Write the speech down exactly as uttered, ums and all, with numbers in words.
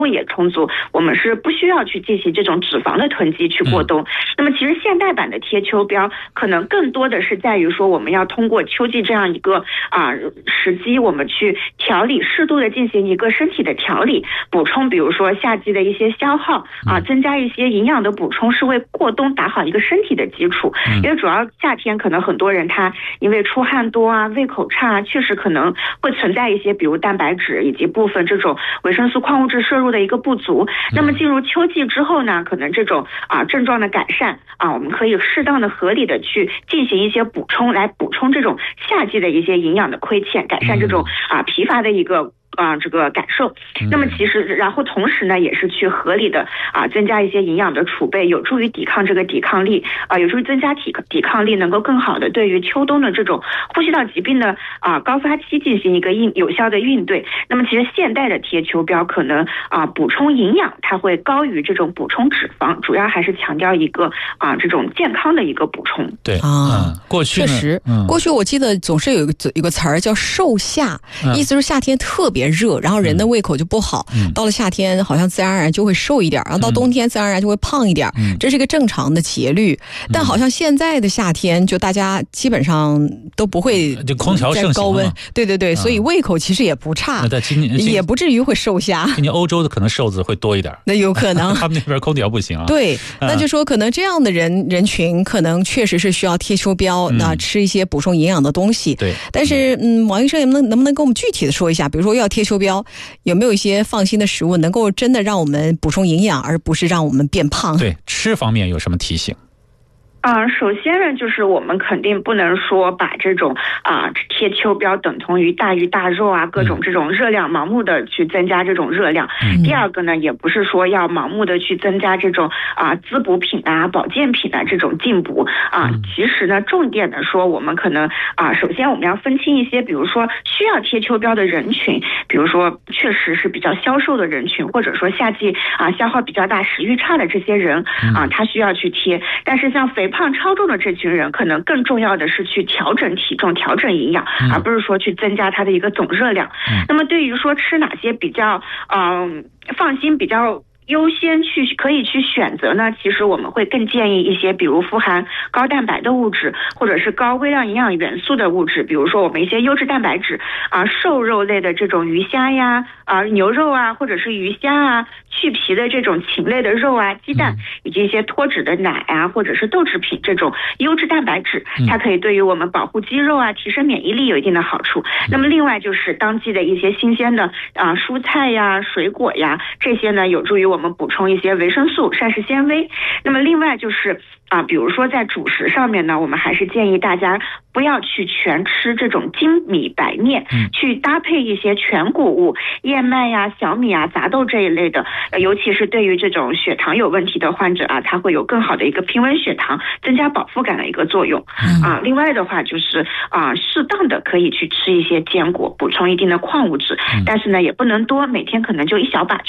也充足，我们是不需要去进行这种脂肪的囤积去过冬。嗯、那么其实现代版的贴秋膘可能更多的是在于说，我们要通过秋季这样一个啊时机，我们去调理，适度的进行一个身体的调理，补充比如说夏季的一些消耗啊，增加一些营养的补充，是为过冬打好一个身体的基础。嗯、因为主要夏天可能很多人他因为出汗多啊、胃口差啊，确实可能会存在一些比如蛋白质以及部分这种维生素、矿物质摄入的一个不足。那么进入秋季之后呢，可能这种啊症状的改善啊，我们可以适当的、合理的去进行一些补充，来补充这种夏季的一些营养的亏欠，改善这种啊疲乏的一个。啊，这个感受。那么其实，然后同时呢，也是去合理的啊，增加一些营养的储备，有助于抵抗这个抵抗力啊，有助于增加抵抵抗力，能够更好的对于秋冬的这种呼吸道疾病的啊高发期进行一个应有效的应对。那么其实现代的贴秋膘可能啊补充营养，它会高于这种补充脂肪，主要还是强调一个啊这种健康的一个补充。 对啊，过去确实，嗯、过去我记得总是有一个有一个词儿叫瘦夏，嗯、意思是夏天特别热，然后人的胃口就不好，嗯、到了夏天好像自然而然就会瘦一点，然后到冬天自然而然就会胖一点，嗯、这是一个正常的节律。嗯、但好像现在的夏天，就大家基本上都不会就空调盛行高温，对对对，嗯、所以胃口其实也不差， 在今年也不至于会瘦下。 今年欧洲的可能瘦子会多一点， 那有可能他们那边空调不行啊。 对，那就说可能这样的人人群，可能确实是需要贴秋膘，那、嗯、吃一些补充营养的东西。 对， 但是嗯，王医生能能不能跟我们具体的说一下，比如说要贴秋膘，有没有一些放心的食物能够真的让我们补充营养，而不是让我们变胖？ 对，吃方面有什么提醒？ 啊，首先呢，就是我们肯定不能说把这种啊贴秋膘等同于大鱼大肉啊，各种这种热量盲目的去增加这种热量。嗯、第二个呢，也不是说要盲目的去增加这种啊滋补品啊、保健品啊这种进补啊。嗯、其实呢，重点的说，我们可能啊，首先我们要分清一些，比如说需要贴秋膘的人群，比如说确实是比较消瘦的人群，或者说夏季啊消耗比较大、食欲差的这些人啊，他需要去贴。但是像肥胖超重的这群人，可能更重要的是去调整体重、调整营养，嗯、而不是说去增加它的一个总热量。嗯、那么对于说吃哪些比较嗯、呃、放心、比较优先去可以去选择呢？其实我们会更建议一些，比如富含高蛋白的物质，或者是高微量营养元素的物质，比如说我们一些优质蛋白质啊，瘦肉类的这种鱼虾呀，啊牛肉啊，或者是鱼虾啊，去皮的这种禽类的肉啊、鸡蛋，以及一些脱脂的奶啊，或者是豆制品这种优质蛋白质，它可以对于我们保护肌肉啊、提升免疫力有一定的好处。那么另外就是当季的一些新鲜的啊蔬菜呀、水果呀，这些呢有助于我们补充一些维生素、膳食纤维。那么另外就是啊，比如说在主食上面呢，我们还是建议大家不要去全吃这种精米白面，嗯、去搭配一些全谷物、燕麦呀、小米啊、杂豆这一类的，呃，尤其是对于这种血糖有问题的患者啊，它会有更好的一个平稳血糖、增加饱腹感的一个作用。嗯、啊，另外的话就是啊，适当的可以去吃一些坚果，补充一定的矿物质，嗯、但是呢也不能多，每天可能就一小把。